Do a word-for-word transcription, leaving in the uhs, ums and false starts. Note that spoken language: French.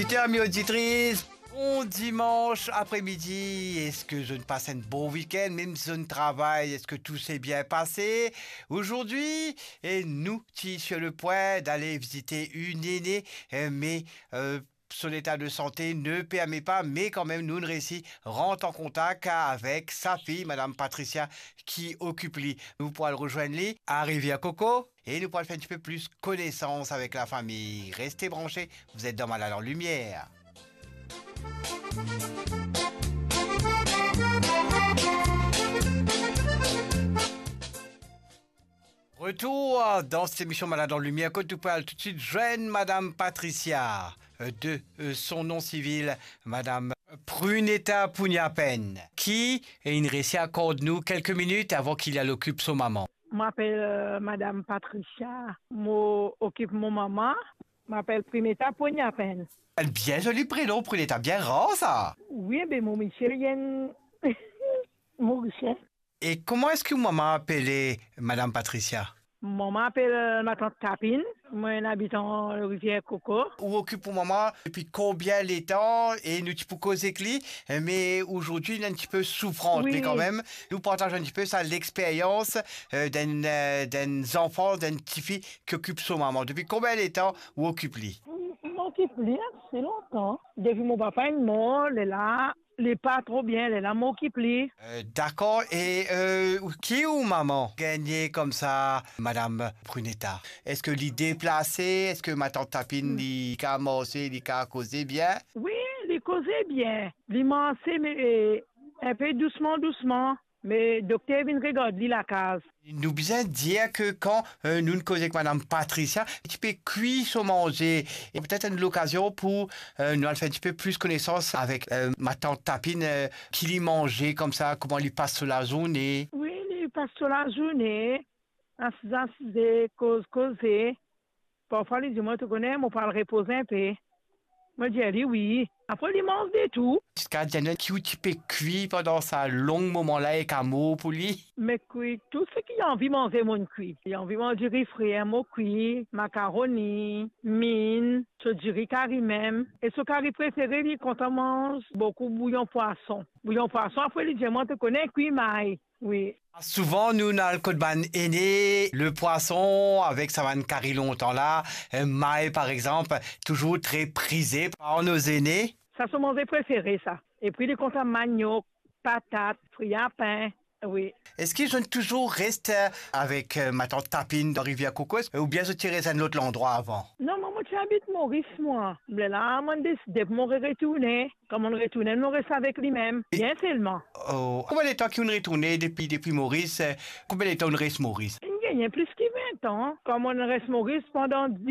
Auditeurs, amis auditrices, bon dimanche après-midi. Est-ce que je ne passe un bon week-end, même si je ne travaille? Est-ce que tout s'est bien passé aujourd'hui? Et nous, qui sur le point d'aller visiter une aînée, euh, mais euh, son état de santé ne permet pas, mais quand même, nous, réussi rentre en contact avec sa fille, Madame Patricia, qui occupe lui. Nous pourrons le rejoindre lui à Rivière-Coco et nous pourrons faire un petit peu plus connaissance avec la famille. Restez branchés, vous êtes dans Malade en Lumière. Retour dans cette émission Malade en Lumière. Quand tu parles tout de suite, jeune Madame Patricia, euh, de euh, son nom civil, Madame Prunetta Pugnapen, qui est une récit accorde-nous quelques minutes avant qu'il y occupe son maman. Je m'appelle euh, Madame Patricia. Je occupe mon maman. Je m'appelle Prunetta Pugnapen. Bien joli prénom, Prunetta, bien rare ça. Oui, ben mon monsieur vient Mauricien. Et comment est-ce que maman appelait Madame Patricia? Maman appelle euh, ma tante Tapine. Moi, j'habite en rivière Coco. Où occupe pour maman depuis combien de temps et nous tu peux causer avec lui, mais aujourd'hui il est un petit peu souffrante, Oui. mais quand même nous partageons un petit peu ça l'expérience euh, d'un euh, d'un enfant, d'un petit fille qui occupe son maman. Depuis combien de temps où occupe lui? Je m'occupe bien, c'est longtemps. Depuis mon papa est mort, elle est là. Elle n'est pas trop bien, elle est là, m'occupe lui. Euh, D'accord. Et euh, qui ou maman gagner comme ça, Madame Prunetta? Est-ce que l'idée placée? Est-ce que ma tante Tapine lui a massé, lui a causé bien? Oui, les causait bien. Les manger, mais euh, un peu doucement, doucement. Mais le docteur vient regarder la case. Nous bien dire que quand euh, nous ne causons avec Madame Patricia, tu peux cuire son manger. Et peut-être une occasion pour euh, nous faire un petit peu plus connaissance avec euh, ma tante Tapine euh, qui lui mangeait comme ça, comment lui passe la journée. Oui, il passe toute la journée, assis, assis, cause, causer. Parfois, il dit, moi, tu connais, moi, parle reposer un peu. Moi, je dis, oui. Après, il mange de tout. Jusqu'à Diana qui tu peux cuire pendant ce long moment-là avec un mot pour lui. Mais cuit, tout ce qui a envie de manger, mon cuit. Il a envie de manger riz frais, mon cuit, macaroni, mine, ce du riz curry même. Et ce curry préféré, il quand on mange beaucoup bouillon poisson. Bouillon poisson, après, il dit, moi, tu connais, cuit maille. Oui. Souvent, nous, dans le code ban aîné, le poisson, avec sa vanne carré longtemps là, un maille, par exemple, toujours très prisé par nos aînés. Ça, c'est mon préféré, ça. Et puis, les comptes à manioc, patates, fruits à pain. Oui. Est-ce que je ne toujours reste avec euh, ma tante Tapine dans Rivière-Coco ou bien je tirais à un autre endroit avant? Non, moi, tu habites Maurice, moi. Mais là, moi, décidé pour me retourner. Comme on retourne, on reste avec lui-même. Bien seulement. Oh. Combien de temps qu'on retourné depuis, depuis Maurice? Combien de temps on reste Maurice? Il gagne plus que vingt ans. Comme on reste Maurice pendant dix